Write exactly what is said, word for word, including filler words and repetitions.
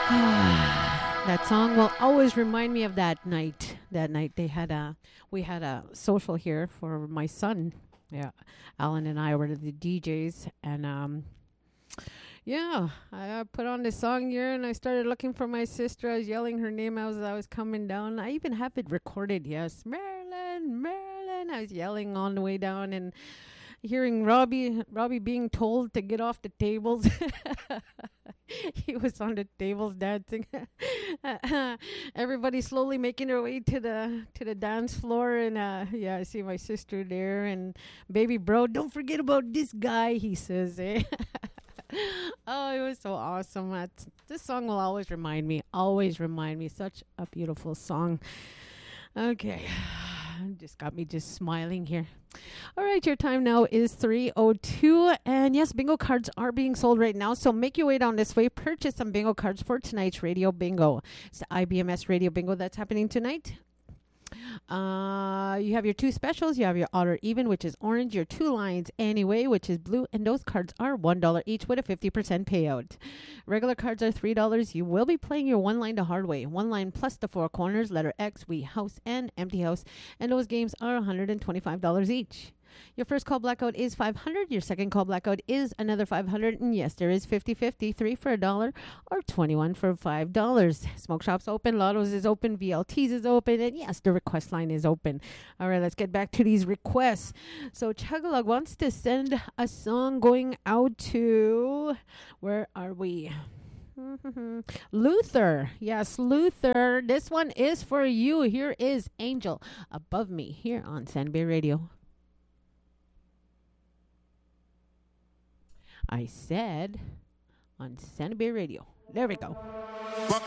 That song will always remind me of that night. That night they had a we had a social here for my son. Yeah, Alan and I were the D Js, and um, yeah, I uh, put on this song here, and I started looking for my sister. I was yelling her name as I was coming down. I even have it recorded. Yes, Marilyn, Marilyn. I was yelling on the way down, and hearing Robbie Robbie being told to get off the tables. He was on the tables dancing. Everybody slowly making their way to the to the dance floor, and uh, yeah, I see my sister there, and baby bro, don't forget about this guy. He says, eh? Oh, it was so awesome. That's, this song will always remind me, always remind me. Such a beautiful song. Okay. Just got me just smiling here. All right, your time now is three oh two. And yes, bingo cards are being sold right now. So make your way down this way. Purchase some bingo cards for tonight's radio bingo. It's the I B M S radio bingo that's happening tonight. Uh, you have your two specials. You have your odd or even, which is orange. Your two lines anyway, which is blue. And those cards are one dollar each with a fifty percent payout. Regular cards are three dollars. You will be playing your one line the hard way. One line plus the four corners, letter X, we, house, and empty house. And those games are one hundred twenty-five dollars each. Your first call blackout is five hundred dollars. Your second call blackout is another five hundred dollars. And yes, there is fifty-fifty, three for a dollar or twenty-one for five dollars. Smoke shop's open, Lotto's is open, V L T's is open, and yes, the request line is open. All right, let's get back to these requests. So Chugalug wants to send a song going out to, where are we? Luther. Yes, Luther. This one is for you. Here is Angel Above Me here on San Bay Radio. I said on San Bay Radio. There we go.